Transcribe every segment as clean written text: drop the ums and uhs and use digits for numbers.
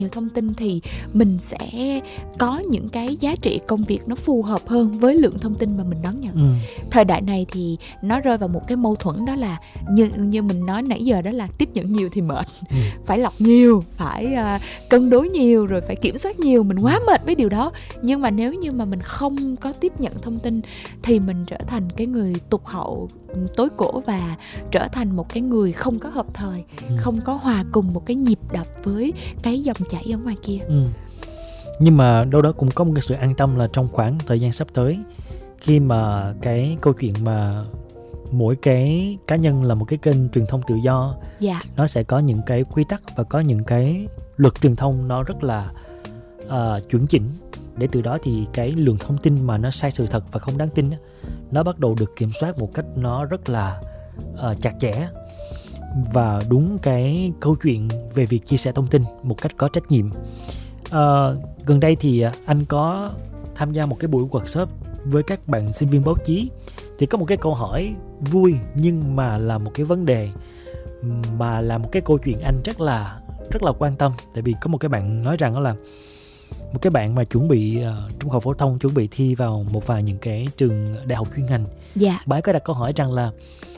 nhiều thông tin thì mình sẽ có những cái giá trị công việc nó phù hợp hơn với lượng thông tin mà mình đón nhận. Thời đại này thì nó rơi vào một cái mâu thuẫn, đó là như mình nói nãy giờ, đó là tiếp nhận nhiều thì mệt, phải lọc nhiều, phải cân đối nhiều, rồi phải kiểm soát nhiều. Mình quá mệt với điều đó. Nhưng mà nếu như mà mình không có tiếp nhận thông tin thì mình trở thành cái người tụt hậu, tối cổ, và trở thành một cái người không có hợp thời, không có hòa cùng một cái nhịp đập với cái dòng chảy ở ngoài kia. Nhưng mà đâu đó cũng có một cái sự an tâm là trong khoảng thời gian sắp tới, khi mà cái câu chuyện mà mỗi cái cá nhân là một cái kênh truyền thông tự do, nó sẽ có những cái quy tắc và có những cái luật truyền thông nó rất là chuẩn chỉnh, để từ đó thì cái lượng thông tin mà nó sai sự thật và không đáng tin nó bắt đầu được kiểm soát một cách nó rất là chặt chẽ và đúng cái câu chuyện về việc chia sẻ thông tin một cách có trách nhiệm. Gần đây thì anh có tham gia một cái buổi workshop với các bạn sinh viên báo chí, thì có một cái câu hỏi vui nhưng mà là một cái vấn đề, mà là một cái câu chuyện anh rất là quan tâm. Tại vì có một cái bạn nói rằng đó là một cái bạn mà chuẩn bị trung học phổ thông, chuẩn bị thi vào một vài những cái trường đại học chuyên ngành. Bạn ấy có đặt câu hỏi rằng là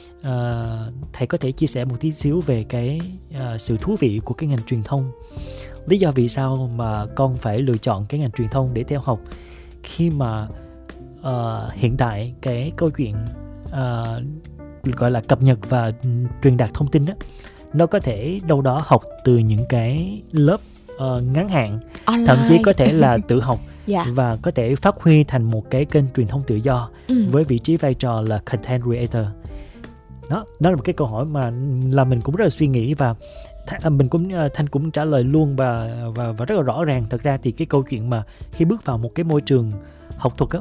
thầy có thể chia sẻ một tí xíu về cái sự thú vị của cái ngành truyền thông. Lý do vì sao mà con phải lựa chọn cái ngành truyền thông để theo học, khi mà hiện tại cái câu chuyện gọi là cập nhật và truyền đạt thông tin nó có thể đâu đó học từ những cái lớp ngắn hạn, online, thậm chí có thể là tự học và có thể phát huy thành một cái kênh truyền thông tự do với vị trí vai trò là content creator. Đó là một cái câu hỏi mà là mình cũng rất là suy nghĩ, và Thanh cũng trả lời luôn và rất là rõ ràng. Thật ra thì cái câu chuyện mà khi bước vào một cái môi trường học thuật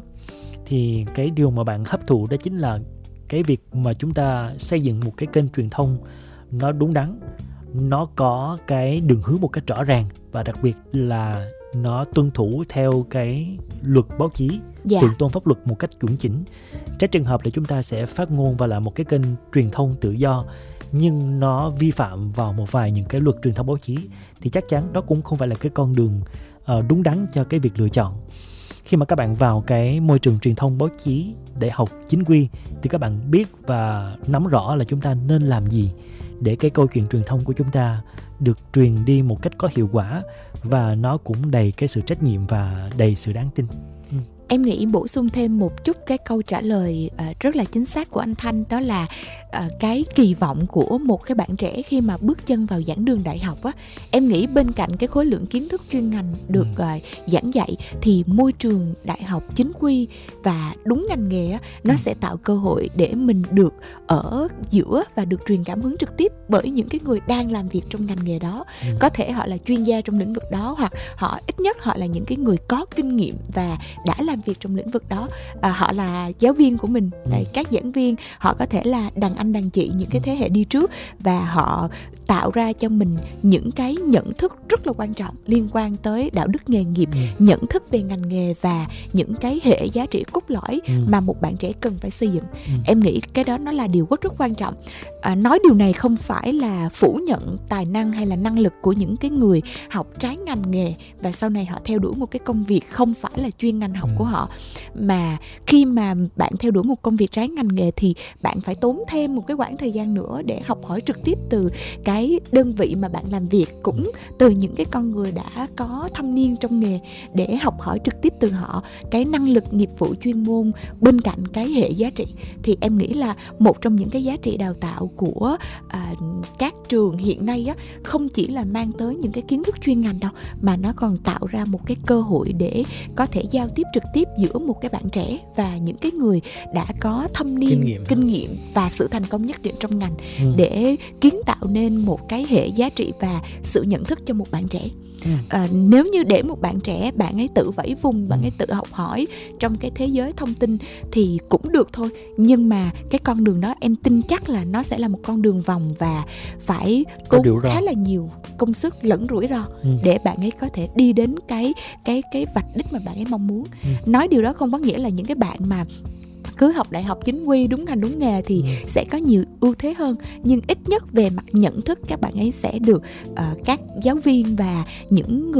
thì cái điều mà bạn hấp thụ đó chính là cái việc mà chúng ta xây dựng một cái kênh truyền thông nó đúng đắn, nó có cái đường hướng một cách rõ ràng, và đặc biệt là nó tuân thủ theo cái luật báo chí, thượng tôn pháp luật một cách chuẩn chỉnh. Tránh trường hợp là chúng ta sẽ phát ngôn và là một cái kênh truyền thông tự do nhưng nó vi phạm vào một vài những cái luật truyền thông báo chí, thì chắc chắn đó cũng không phải là cái con đường đúng đắn cho cái việc lựa chọn. Khi mà các bạn vào cái môi trường truyền thông báo chí để học chính quy thì các bạn biết và nắm rõ là chúng ta nên làm gì để cái câu chuyện truyền thông của chúng ta được truyền đi một cách có hiệu quả, và nó cũng đầy cái sự trách nhiệm và đầy sự đáng tin. Em nghĩ bổ sung thêm một chút cái câu trả lời rất là chính xác của anh Thanh, đó là cái kỳ vọng của một cái bạn trẻ khi mà bước chân vào giảng đường đại học á. Em nghĩ bên cạnh cái khối lượng kiến thức chuyên ngành được giảng dạy thì môi trường đại học chính quy và đúng ngành nghề á, nó sẽ tạo cơ hội để mình được ở giữa và được truyền cảm hứng trực tiếp bởi những cái người đang làm việc trong ngành nghề đó. Có thể họ là chuyên gia trong lĩnh vực đó, hoặc họ ít nhất họ là những cái người có kinh nghiệm và đã làm việc trong lĩnh vực đó. Họ là giáo viên của mình, các giảng viên, họ có thể là đàn anh đàn chị những cái thế hệ đi trước, và họ tạo ra cho mình những cái nhận thức rất là quan trọng liên quan tới đạo đức nghề nghiệp, nhận thức về ngành nghề và những cái hệ giá trị cốt lõi mà một bạn trẻ cần phải xây dựng. Em nghĩ cái đó nó là điều rất quan trọng. Nói điều này không phải là phủ nhận tài năng hay là năng lực của những cái người học trái ngành nghề và sau này họ theo đuổi một cái công việc không phải là chuyên ngành học của họ, mà khi mà bạn theo đuổi một công việc trái ngành nghề thì bạn phải tốn thêm một cái quãng thời gian nữa để học hỏi trực tiếp từ cái đơn vị mà bạn làm việc, cũng từ những cái con người đã có thâm niên trong nghề, để học hỏi trực tiếp từ họ cái năng lực nghiệp vụ chuyên môn bên cạnh cái hệ giá trị. Thì em nghĩ là một trong những cái giá trị đào tạo của các trường hiện nay á, không chỉ là mang tới những cái kiến thức chuyên ngành đâu, mà nó còn tạo ra một cái cơ hội để có thể giao tiếp trực tiếp giữa một cái bạn trẻ và những cái người đã có thâm niên, kinh nghiệm và sự thành công nhất định trong ngành, để kiến tạo nên một cái hệ giá trị và sự nhận thức cho một bạn trẻ. Nếu như để một bạn trẻ bạn ấy tự vẫy vùng, bạn ấy tự học hỏi trong cái thế giới thông tin thì cũng được thôi, nhưng mà cái con đường đó em tin chắc là nó sẽ là một con đường vòng và phải tốn khá là nhiều công sức lẫn rủi ro để bạn ấy có thể đi đến cái vạch đích mà bạn ấy mong muốn. Nói điều đó không có nghĩa là những cái bạn mà cứ học đại học chính quy đúng ngành đúng nghề thì sẽ có nhiều ưu thế hơn, nhưng ít nhất về mặt nhận thức các bạn ấy sẽ được các giáo viên và những người